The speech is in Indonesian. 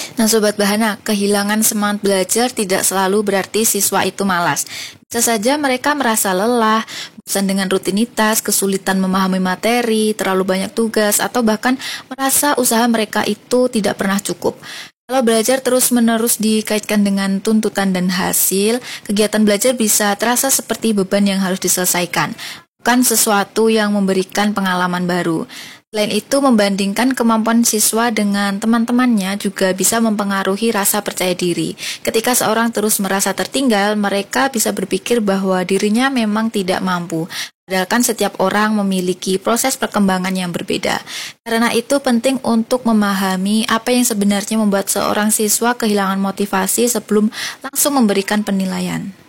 Nah, Sobat Bahana, kehilangan semangat belajar tidak selalu berarti siswa itu malas. Bisa saja mereka merasa lelah, bosan dengan rutinitas, kesulitan memahami materi, terlalu banyak tugas, atau bahkan merasa usaha mereka itu tidak pernah cukup. Kalau belajar terus-menerus dikaitkan dengan tuntutan dan hasil, kegiatan belajar bisa terasa seperti beban yang harus diselesaikan, bukan sesuatu yang memberikan pengalaman baru. Selain itu, membandingkan kemampuan siswa dengan teman-temannya juga bisa mempengaruhi rasa percaya diri. Ketika seorang terus merasa tertinggal, mereka bisa berpikir bahwa dirinya memang tidak mampu. Padahal kan setiap orang memiliki proses perkembangan yang berbeda. Karena itu penting untuk memahami apa yang sebenarnya membuat seorang siswa kehilangan motivasi sebelum langsung memberikan penilaian.